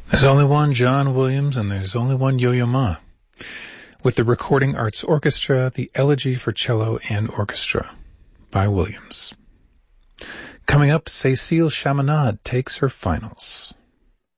There's only one John Williams and there's only one Yo-Yo Ma. With the Recording Arts Orchestra, the Elegy for Cello and Orchestra by Williams. Coming up, Cécile Chaminade takes her finals.